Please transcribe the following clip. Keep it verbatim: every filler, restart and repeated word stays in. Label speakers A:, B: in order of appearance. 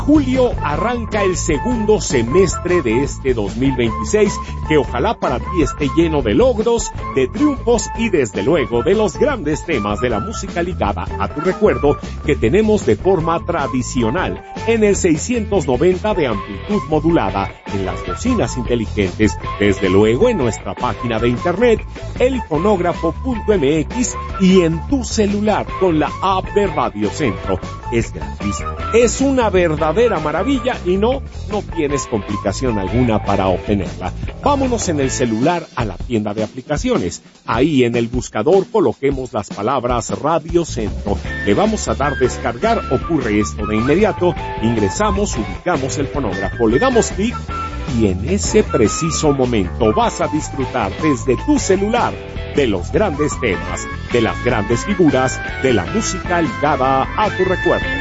A: Julio arranca el segundo semestre de este dos mil veintiséis, que ojalá para ti esté lleno de logros, de triunfos y desde luego de los grandes temas de la música ligada a tu recuerdo que tenemos de forma tradicional en el seiscientos noventa de amplitud modulada, en las bocinas inteligentes, desde luego en nuestra página de internet, elfonógrafo punto m x y en tu celular con la app de Radio Centro. Es gratis, es una verdadera maravilla y no, no tienes complicación alguna para obtenerla. Vámonos en el celular a la tienda de aplicaciones. Ahí en el buscador coloquemos las palabras Radio Centro. Le vamos a dar descargar, ocurre esto de inmediato, ingresamos, ubicamos el fonógrafo, le damos clic y en ese preciso momento vas a disfrutar desde tu celular de los grandes temas, de las grandes figuras, de la música ligada a tu recuerdo.